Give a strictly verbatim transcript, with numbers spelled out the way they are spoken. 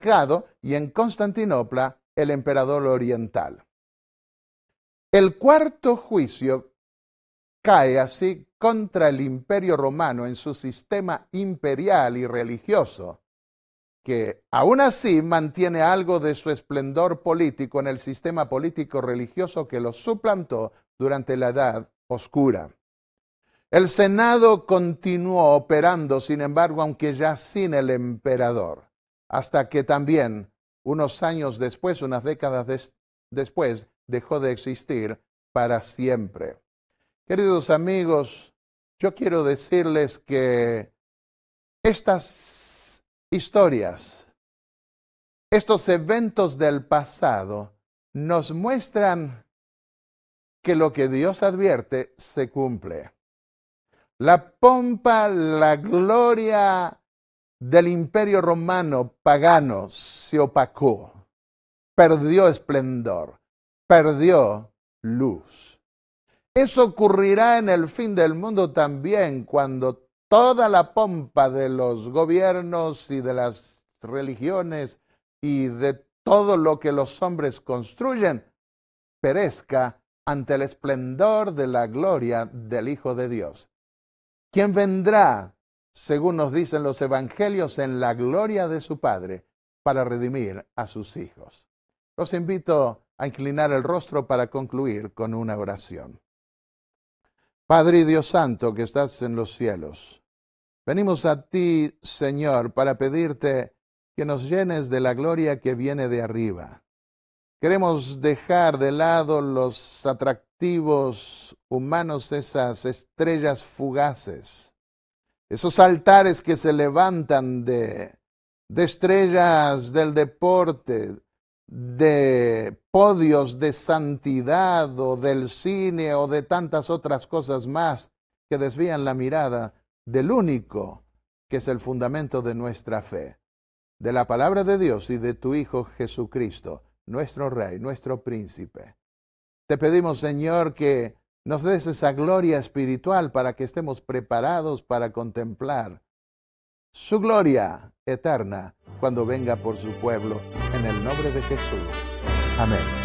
unificado, y en Constantinopla el emperador oriental. El cuarto juicio cae así contra el Imperio Romano en su sistema imperial y religioso, que aún así mantiene algo de su esplendor político en el sistema político-religioso que lo suplantó durante la Edad Oscura. El Senado continuó operando, sin embargo, aunque ya sin el emperador, hasta que también, unos años después, unas décadas des- después, dejó de existir para siempre. Queridos amigos, yo quiero decirles que estas historias, estos eventos del pasado, nos muestran que lo que Dios advierte se cumple. La pompa, la gloria del Imperio Romano pagano se opacó, perdió esplendor, perdió luz. Eso ocurrirá en el fin del mundo también, cuando toda la pompa de los gobiernos y de las religiones y de todo lo que los hombres construyen perezca ante el esplendor de la gloria del Hijo de Dios, quien vendrá, según nos dicen los evangelios, en la gloria de su Padre para redimir a sus hijos. Los invito a inclinar el rostro para concluir con una oración. Padre y Dios Santo que estás en los cielos, venimos a ti, Señor, para pedirte que nos llenes de la gloria que viene de arriba. Queremos dejar de lado los atractivos humanos, esas estrellas fugaces, esos altares que se levantan de, de estrellas del deporte, de podios de santidad o del cine o de tantas otras cosas más que desvían la mirada del único que es el fundamento de nuestra fe, de la palabra de Dios y de tu Hijo Jesucristo, nuestro Rey, nuestro Príncipe. Te pedimos, Señor, que nos des esa gloria espiritual para que estemos preparados para contemplar su gloria eterna cuando venga por su pueblo, en el nombre de Jesús. Amén.